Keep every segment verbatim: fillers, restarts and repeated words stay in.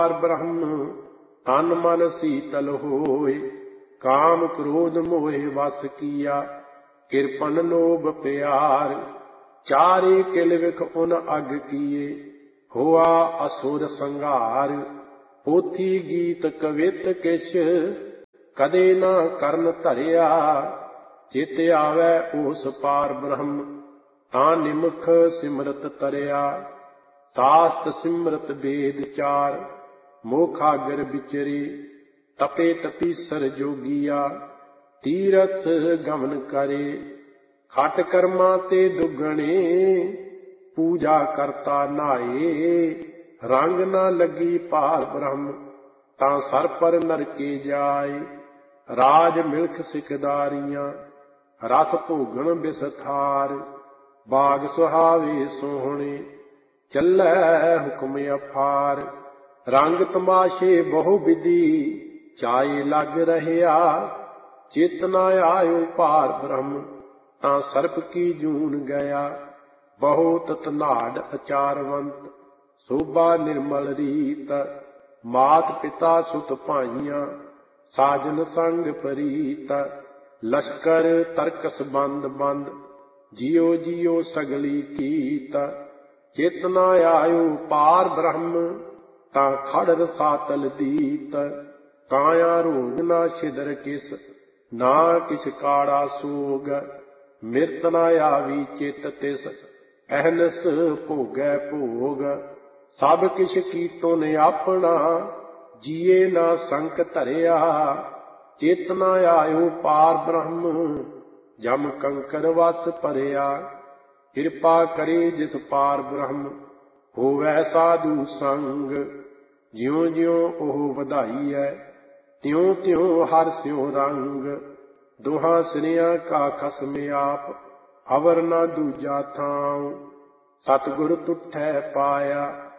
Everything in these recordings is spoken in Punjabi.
ब्रह्म तन मन शीतल होए, काम क्रोध मोहे वस किया, कृपन लोभ प्यार। चारे किल विख उन अग किए, होआ असुर संघार। पोथी गीत कवित किछ, कदे ना करन धरिया। चित आवे उस पार ब्रह्म, तां निमुख सिमरत तरिया। शास्त्र सिमरत वेद चार, मोखागर बिचरे। तपे तपीसर जोगिया, तीरथ गमन करे। खट कर्मा ते दुगणे, पूजा करता नाए। रंग ना लगी पार ब्रह्म, तां सर पर नरके जाए। राज मिल्ख सिकदारियां, रस भोगन बिसथार। बाग सुहावे सोहणे, चलै हुक्म अफार। रंग तमाशे बहु विधि, चाए लग रहया। चेतना आयो पार ब्रह्म, तां सर्प की जून गया। बहुत तनाड़ अचारवंत, शोभा निर्मल रीत। मात पिता सुत भाइयां, साजन संग परीत। लश्कर तरकस बंद बंद, जियो जियो सगली कीत। चेतना आयो पार ब्रह्म, तां खड़ रसातल दीत। काया रोग ना छिदर किस, ना किछ काड़ा सोग। मिरत ना आवी चित तिस, अहनस भोगै भोग। सब किछ कीतो ने अपना, जिए ना संक धरिया। चेतना आयो पार ब्रह्म, जम कंकर वस भरिया। कृपा करे जिस पार ब्रह्म, होवै साधु संग। ज्यों ज्यों ओह ਵਧਾਈ है, त्यों त्यों हर स्यों रंग। दोहां सिरियां का खसम आप, अवर ना दूजा थां। सतगुर तुठै पाया,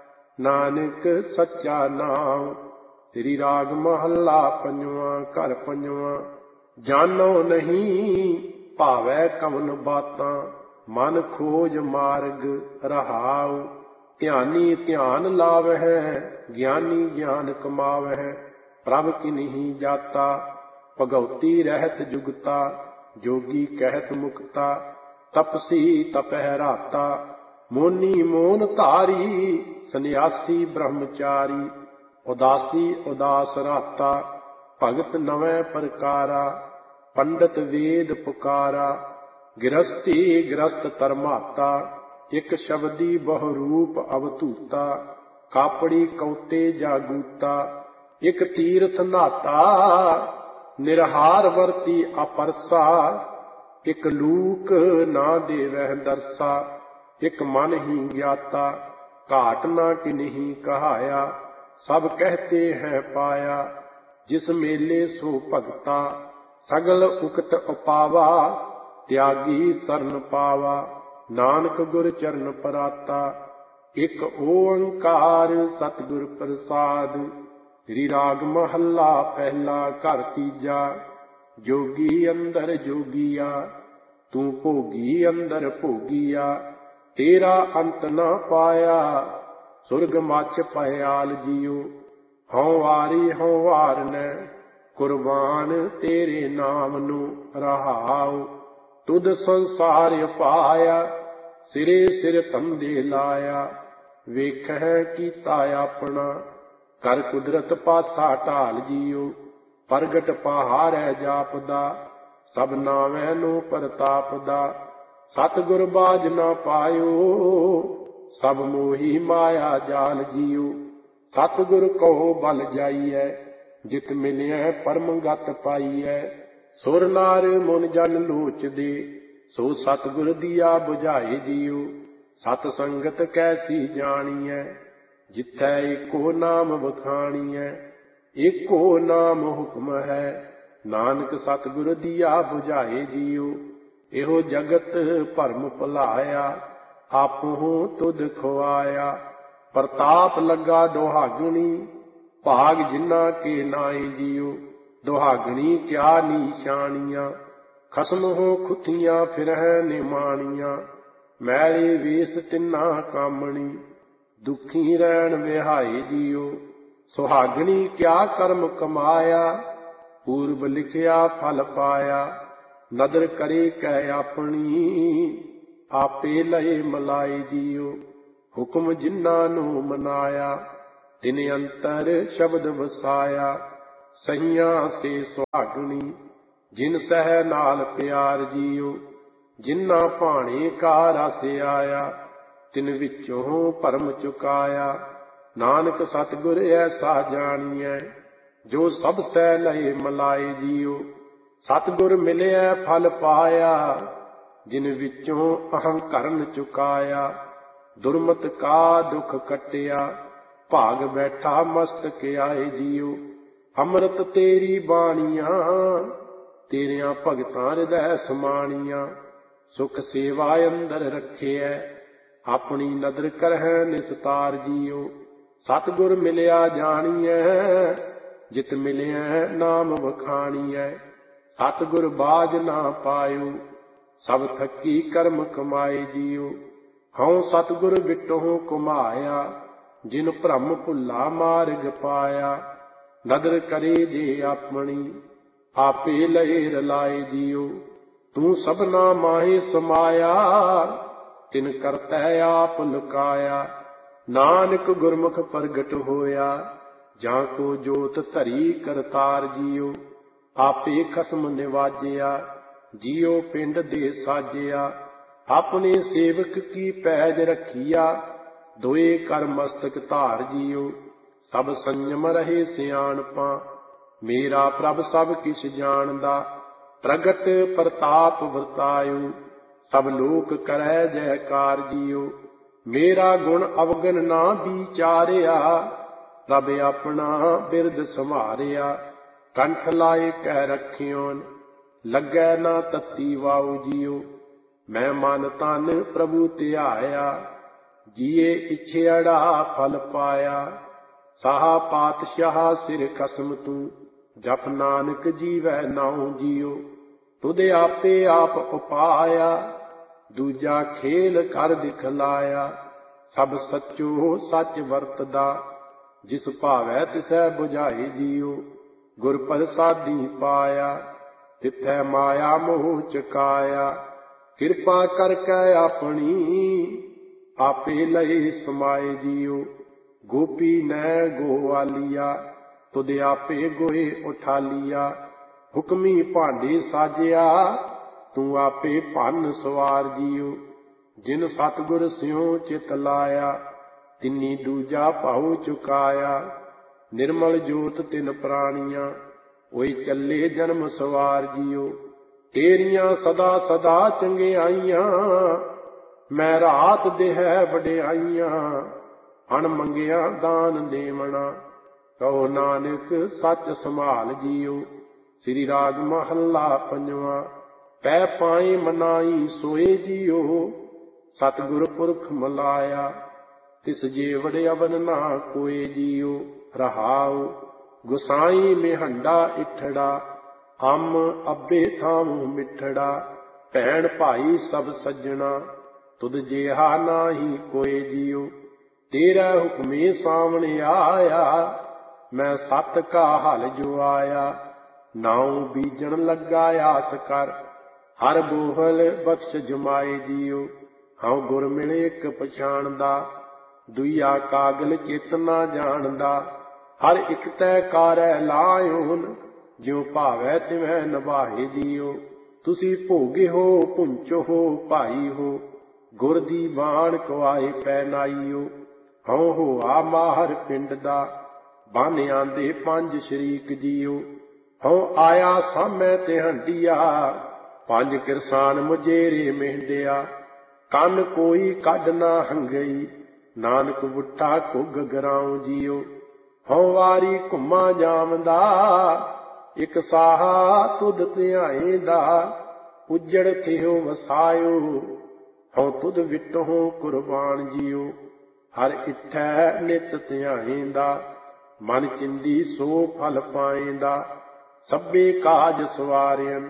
नानक सच्चा नाम। तेरी राग महला पंजवां, घर पंजवां। जानो नहीं भावै कवन बातां, मन खोज मार्ग रहाउ। ध्यानी ध्यान लावै, ज्ञानी ज्ञान कमावै। प्रभ किन्हीं जाता, भगवती रहत जुगता। जोगी कहत मुक्ता, तपसी तपह राता। मोनी मोन धारी, सन्यासी ब्रह्मचारी। उदासी उदास राता, भगत नवै प्रकारा। पंडित वेद पुकारा, गिरस्ती गिरस्त तरमाता। एक शब्दी बहु रूप अवधूता, कापड़ी कौते जागूता। एक तीर्थ नाता, निरहार वर्ती अपरसा। एक लूक ना देवह दरसा, एक मन ही ज्ञाता। घाट ना किन्हीं कहाया, सब कहते हैं पाया। जिस मेले सो भगता, सगल उकत उपावा। त्यागी सरन पावा, नानक गुर चरण पराता। एक ओंकार सतगुर प्रसाद, श्री राग महला पहला, घर तीजा। जोगी अंदर जोगिया, तू भोगी अंदर भोगिया। तेरा अंत ना पाया, सुरग मच पयाल जियो। हौं वारी हौं वार नै, कुर्बान तेरे नाम नू रहाओ। तुद संसार पाया, सिरे सिर तंदे लाया। वेखै कीता अपना, कर कुदरत पासा ढाल जियो। प्रगट पहाड़ै जापदा, सब नावै नो प्रतापदा। सतगुर बाज ना पायो, सब मोही माया जाल जियो। सतगुर कहो बल जाइयै, जित मिलियै परम गत पाइयै। सुर नार मुन जन लोच दे, सो सतगुर दिया बुझाए जियो। सत संगत कैसी जानियै, जिथै एको नाम बखानियै। एको नाम हुक्म है, नानक सतगुर दिया बुझाए जियो। एहो जगत भरम भुलाया, आपहु तुध खुआया। प्रताप लगा दुहागनी, भाग जिन्ना के नाए जियो। दुहागनी क्या निशानियां, खसम हो खुथियां फिरह निमानियां। मैले वेस तिन्ना कामणी, दुखी रैन विहाए जियो। ਸੁਹਾਗਣੀ ਕਿਆ ਕਰਮ ਕਮਾਇਆ, ਪੂਰਬ ਲਿਖਿਆ ਫਲ ਪਾਇਆ। ਨਦਰ ਕਰੇ ਕਹਿ ਆਪਣੀ, ਆਪੇ ਲਏ ਮਲਾਈ ਜੀਓ। ਹੁਕਮ ਜਿਨ੍ਹਾਂ ਨੂੰ ਮਨਾਇਆ, ਤਿਨ ਅੰਤਰ ਸ਼ਬਦ ਵਸਾਇਆ। ਸਹੀਆਂ ਸੇ ਸੁਹਾਗਣੀ, ਜਿਨ ਸਹਿ ਨਾਲ ਪਿਆਰ ਜੀਓ। ਜਿਨ੍ਹਾਂ ਭਾਣੇ ਕਾ ਰਸ ਆਇਆ, ਤਿਨ ਵਿੱਚੋਂ ਭਰਮ ਚੁਕਾਇਆ। ਨਾਨਕ ਸਤਿਗੁਰ ਐਸਾ ਜਾਣੀਐ, ਜੋ ਸਭ ਸਹਿ ਲਏ ਮਲਾਈ ਜੀਓ। ਸਤਿਗੁਰ ਮਿਲਿਆ ਫਲ ਪਾਇਆ, ਜਿਨ ਵਿੱਚੋਂ ਅਹੰਕਰਨ ਚੁਕਾਇਆ। ਦੁਰਮਤ ਕਾ ਦੁਖ ਕੱਟਿਆ, ਭਾਗ ਬੈਠਾ ਮਸਤਕ ਆਏ ਜੀਓ। ਅੰਮ੍ਰਿਤ ਤੇਰੀ ਬਾਣੀਆਂ, ਤੇਰਿਆਂ ਭਗਤਾਂ ਹਿਰਦੈ ਸਮਾਣੀਆਂ। ਸੁਖ ਸੇਵਾ ਅੰਦਰ ਰੱਖਿਐ, ਆਪਣੀ ਨਦਰ ਕਰਹਿ ਨਿਸਤਾਰ ਜੀਓ। ਸਤਿਗੁਰ ਮਿਲਿਆ ਜਾਣੀਐ, ਜਿਤ ਮਿਲਿਆ ਨਾਮ ਵਖਾਣੀਐ। ਸਤਿਗੁਰ ਬਾਝ ਨਾ ਪਾਇਓ, ਸਭ ਥੱਕੀ ਕਰਮ ਕਮਾਏ ਜੀਓ। ਹਉ ਸਤਿਗੁਰ ਵਿਟਹੁ ਘੁਮਾਇਆ, ਜਿਨ ਭ੍ਰਮ ਭੁੱਲਾ ਮਾਰਗ ਪਾਇਆ। ਨਦਰ ਕਰੇ ਜੇ ਆਪਣੀ, ਆਪੇ ਲਏ ਰਲਾਏ ਜੀਓ। ਤੂੰ ਸਭਨਾ ਮਾਹੇ ਸਮਾਇਆ, ਤਿਨ ਕਰਤੈ ਆਪ ਲੁਕਾਇਆ। ਨਾਨਕ ਗੁਰਮੁਖ ਪ੍ਰਗਟ ਹੋਇਆ, ਜਾਂ ਕੋ ਜੋਤ ਧਰੀ ਕਰਤਾਰ ਜੀਓ। ਆਪੇ ਖਸਮ ਨਿਵਾਜਿਆ, ਜੀਓ ਪਿੰਡ ਦੇ ਸਾਜਿਆ। ਆਪਣੇ ਸੇਵਕ ਕੀ ਪੈਜ ਰੱਖੀਆ, ਦੋਏ ਕਰ ਮਸਤਕ ਧਾਰ ਜੀਓ। ਸਭ ਸੰਜਮ ਰਹੇ ਸਿਆਣਪਾਂ, ਮੇਰਾ ਪ੍ਰਭ ਸਭ ਕਿਛ ਜਾਣਦਾ। ਪ੍ਰਗਟ ਪ੍ਰਤਾਪ ਵਰਤਾਇਓ, ਸਭ ਲੋਕ ਕਰੈ ਜੈਕਾਰ ਜੀਓ। ਮੇਰਾ ਗੁਣ ਅਵਗਨ ਨਾ ਵਿਚਾਰਿਆ, ਰੱਬ ਆਪਣਾ ਬਿਰਦ ਸੰਭਾਰਿਆ। ਕੰਠ ਲਾਏ ਕਹਿ ਰੱਖਿਓਨ, ਲੱਗੈ ਨਾ ਤੱਤੀ ਵਾਉ ਜੀਓ। ਮੈਂ ਮਨ ਤਨ ਪ੍ਰਭੂ ਧਿਆਇਆ, ਜੀਏ ਇਛੇੜਾ ਫਲ ਪਾਇਆ। ਸਾਹਾ ਪਾਤਸ਼ਾਹ ਸਿਰ ਖਸਮ ਤੂੰ, ਜਪ ਨਾਨਕ ਜੀਵੈ ਨਾਉ ਜੀਓ। ਤੁਧ ਆਪੇ ਆਪ ਉਪਾਇਆ, ਦੂਜਾ ਖੇਲ ਕਰ ਦਿਖਲਾਇਆ। ਸਭ ਸੱਚੋ ਸੱਚ ਵਰਤਦਾ, ਜਿਸ ਭਾਵੈ ਤਿਸੈ ਬੁਝਾਈ ਜੀਓ। ਗੁਰ ਪ੍ਰਸਾਦੀ ਪਾਇਆ, ਤਿਥੈ ਮਾਇਆ ਮੋਹ ਚੁਕਾਇਆ। ਕਿਰਪਾ ਕਰਕੇ ਆਪਣੀ, ਆਪੇ ਲਏ ਸਮਾਏ ਜੀਓ। ਗੋਪੀ ਨੈ ਗੋਵਾਲੀਆ, ਤੁਧ ਆਪੇ ਗੋਏ ਉਠਾਲੀਆ। ਹੁਕਮੀ ਭਾਂਡੇ ਸਾਜਿਆ, ਤੂੰ ਆਪੇ ਭੰਨ ਸਵਾਰ ਜੀਓ। ਜਿਨ ਸਤਿਗੁਰ ਸਿਉ ਚਿਤ ਲਾਇਆ, ਤਿਨੀ ਦੂਜਾ ਭਾਉ ਚੁਕਾਇਆ। ਨਿਰਮਲ ਜੋਤ ਤਿਨ ਪ੍ਰਾਣੀਆਂ, ਓਏ ਚੱਲੇ ਜਨਮ ਸਵਾਰ ਜੀਓ। ਤੇਰੀਆਂ ਸਦਾ ਸਦਾ ਚੰਗਿਆਈਆਂ, ਮੈਂ ਰਾਤ ਦੇਹਿ ਵਡਿਆਈਆਂ। ਅਣ ਮੰਗਿਆ ਦਾਨ ਦੇਵਣਾ, ਕਹੋ ਨਾਨਕ ਸੱਚ ਸੰਭਾਲ ਜੀਓ। ਸ੍ਰੀ ਰਾਗ ਮਹੱਲਾ ਪੰਜਵਾਂ। ਪੈ ਪਾਏ ਮਨਾਈ ਸੋਏ ਜੀਓ, ਸਤਿਗੁਰ ਪੁਰਖ ਮਲਾਇਆ। ਤਿਸ ਜੇਵੜ ਅਵਨ ਨਾ ਕੋਏ ਜੀਓ। ਰਹਾਉ ਗੁਸਾਈ ਮਿਹੰਡਾ ਇਠੜਾ, ਅੰਮ ਅੱਬੇ ਥਾਮੁ ਮਿੱਠੜਾ। ਭੈਣ ਭਾਈ ਸਭ ਸੱਜਣਾ, ਤੁਧ ਜਿਹਾ ਨਾਹੀ ਕੋਏ ਜੀਓ। ਤੇਰਾ ਹੁਕਮੇ ਸਾਵਣ ਆਇਆ, ਮੈਂ ਸਤ ਕਾ ਹਲ ਜੋ ਆਇਆ। ਨਾਉ ਬੀਜਣ ਲੱਗਾ ਆਸ ਕਰ, ਹਰ ਬੋਹਲ ਬਖਸ਼ ਜਮਾਏ ਜੀਓ। ਹਉ ਗੁਰ ਮਿਲੇ ਇੱਕ ਪਛਾਣਦਾ, ਦੁਈਆ ਕਾਗਲ ਚਿਤ ਨਾ ਜਾਣਦਾ। ਹਰ ਇੱਕ ਤੈ ਕਾਰੈ ਲਾਇਓਨ, ਜਿਉ ਭਾਵੈ ਤਿਵੈ ਨਿਭਾਏ ਜੀਓ। ਤੁਸੀਂ ਭੋਗੇ ਹੋ ਪੁੰਚੋ ਹੋ ਭਾਈ ਹੋ, ਗੁਰ ਦੀ ਬਾਣ ਕਵਾਏ ਪੈ ਨਾਈਓ। ਹਉ ਹੋਆ ਮਾਹਰ ਪਿੰਡ ਦਾ, ਬੰਨ ਆਂਦੇ ਪੰਜ ਸ਼ਰੀਕ ਜੀਓ। ਹਉ ਆਇਆ ਸਾਮੈ ਤੇ ਹੰਡੀਆ, ਪੰਜ ਕਿਰਸਾਨ ਮੁਜੇਰੇ ਮਹਿੰਡਿਆ। ਕੰਨ ਕੋਈ ਕੱਢ ਨਾ ਹੰਗਈ, ਨਾਨਕ ਬੁੱਠਾ ਘੁੱਗ ਗਰਾਉ ਜੀਓ। ਹਉ ਵਾਰੀ ਘੁੰਮਾ ਜਾਵਦਾ, ਇੱਕ ਸਾਹਾ ਤੁਧ ਧਿਆਏ ਦਾ। ਉਜੜ ਥਿਓ ਵਸਾਇਓ, ਹਉ ਤੁਧ ਵਿਟਹੁ ਕੁਰਬਾਨ ਜੀਓ। ਹਰ ਇਠੈ ਨਿਤ ਧਿਆਏਂਦਾ, ਮਨ ਚਿੰਦੀ ਸੋ ਫਲ ਪਾਏਂਦਾ। ਸਭੇ ਕਾਜ ਸਵਾਰਿਅਨ,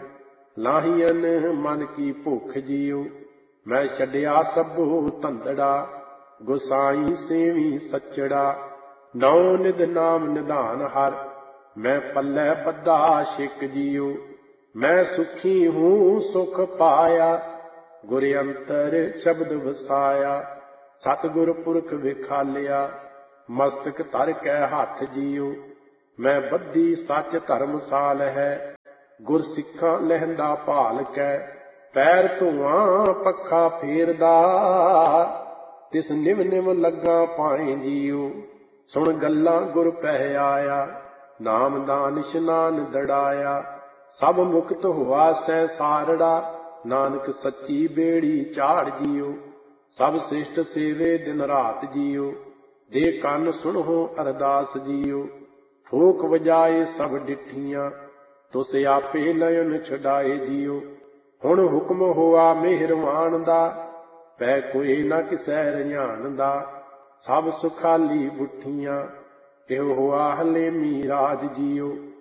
ਲਾਹੀਅਨ ਮਨ ਕੀ ਭੁੱਖ ਜੀਓ। ਮੈਂ ਛੱਡਿਆ ਸਭੋ ਧੰਦੜਾ, ਗੁਸਾਈ ਸੇਵੀ ਸੱਚੜਾ। ਨੌ ਨਿਧ ਨਾਮ ਨਿਧਾਨ ਹਰ, ਮੈਂ ਪੱਲੇ ਬੱਧਾ ਛਿਕ ਜੀਉ। ਮੈਂ ਸੁਖੀ ਹੂੰ ਸੁਖ ਪਾਇਆ, ਗੁਰ ਅੰਤਰ ਸ਼ਬਦ ਵਸਾਇਆ। ਸਤਿਗੁਰ ਪੁਰਖ ਵਿਖਾਲਿਆ, ਮਸਤਕ ਧਰ ਕੈ ਹੱਥ ਜੀਉ। ਮੈਂ ਬੱਧੀ ਸੱਚ ਧਰਮਸਾਲ ਹੈ, ਗੁਰ ਸਿੱਖਾਂ ਲਹਿੰਦਾ ਭਾਲ ਕੈ। ਪੈਰ ਧੂਆਂ ਪੱਖਾ ਫੇਰਦਾ, ਤਿਸ ਨਿਵ ਨਿਵ ਲੱਗਾ ਪਾਏ ਜੀਉ। ਸੁਣ ਗੱਲਾਂ ਗੁਰ ਪਹਿ ਆਇਆ, ਨਾਮਦਾਨ ਇਸ਼ਨਾਨ ਦੜਾਇਆ। ਸਭ ਮੁਕਤ ਹੋਆ ਸਹਿ ਸਾਰੜਾ, ਨਾਨਕ ਸੱਚੀ ਬੇੜੀ ਝਾੜ ਜੀਉ। ਸਭ ਸਿਸ਼ਟ ਸੇਵੇ ਦਿਨ ਰਾਤ ਜੀਉ, ਦੇ ਕੰਨ ਸੁਣੋ ਅਰਦਾਸ ਜੀਉ। ਫੂਕ ਵਜਾਏ ਸਭ ਡਿਠੀਆਂ, ਤੁਸ ਆਪੇ ਨਯਨ ਛਡਾਏ ਜੀਉ। ਹੁਣ ਹੁਕਮ ਹੋਆ ਮਿਹਰਵਾਨ ਦਾ, ਪੈ ਕੋਈ ਨਾ ਕਿਸੈ ਰਝਾਨ ਦਾ। ਸਭ ਸੁਖਾਲੀ ਬੁੱਠੀਆਂ, ਇਹੋ ਹੋਆ ਹਲੇਮੀ ਰਾਜ ਜੀਉ।